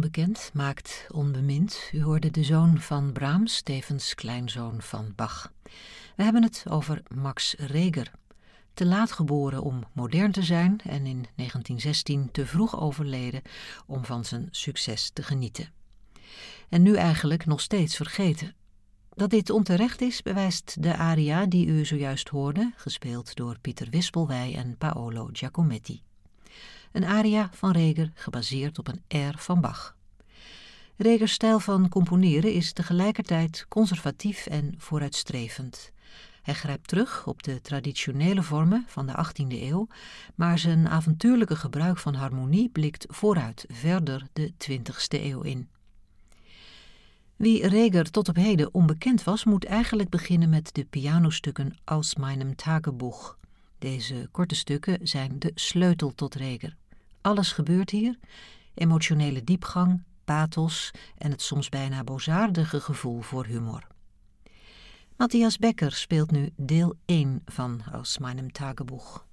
onbekend maakt onbemind. U hoorde de zoon van Brahms, tevens kleinzoon van Bach. We hebben het over Max Reger. Te laat geboren om modern te zijn en in 1916 te vroeg overleden om van zijn succes te genieten. En nu eigenlijk nog steeds vergeten. Dat dit onterecht is, bewijst de aria die u zojuist hoorde, gespeeld door Pieter Wispelwey en Paolo Giacometti. Een aria van Reger gebaseerd op een air van Bach. Regers stijl van componeren is tegelijkertijd conservatief en vooruitstrevend. Hij grijpt terug op de traditionele vormen van de 18e eeuw, maar zijn avontuurlijke gebruik van harmonie blikt vooruit, verder de 20e eeuw in. Wie Reger tot op heden onbekend was, moet eigenlijk beginnen met de pianostukken Aus meinem Tagebuch. Deze korte stukken zijn de sleutel tot Reger. Alles gebeurt hier, emotionele diepgang, pathos en het soms bijna boosaardige gevoel voor humor. Matthias Becker speelt nu deel 1 van Aus meinem Tagebuch.